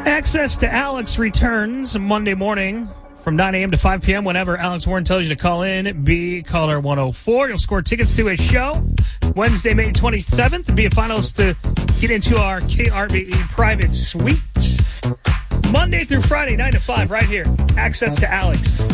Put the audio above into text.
Access to Alex returns Monday morning from 9 a.m. to 5 p.m. whenever Alex Warren tells you to call in. Be caller 104. You'll score tickets to his show Wednesday, May 27th, and be a finalist to get into our KRBE private suite. Monday through Friday, 9 to 5, right here. Access to Alex.